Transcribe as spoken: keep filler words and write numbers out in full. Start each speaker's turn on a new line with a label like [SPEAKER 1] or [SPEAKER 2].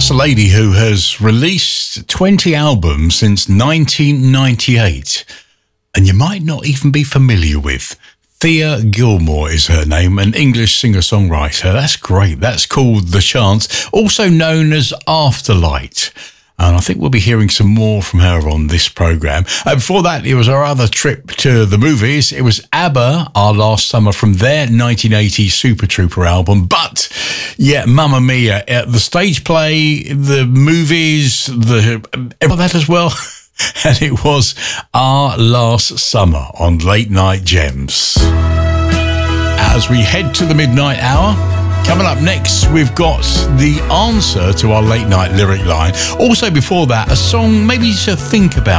[SPEAKER 1] That's a lady who has released twenty albums since nineteen ninety-eight, and you might not even be familiar with. Thea Gilmore is her name, an English singer-songwriter. That's great. That's called The Chance, also known as Afterlight. And I think we'll be hearing some more from her on this programme. Uh, before that, it was our other trip to the movies. It was ABBA, Our Last Summer, from their nineteen eighty Super Trooper album. But, yeah, Mamma Mia, uh, the stage play, the movies, the all that as well. And it was Our Last Summer on Late Night Gems. As we head to the midnight hour, coming up next, we've got the answer to our late night lyric line. Also before that, a song maybe to think about.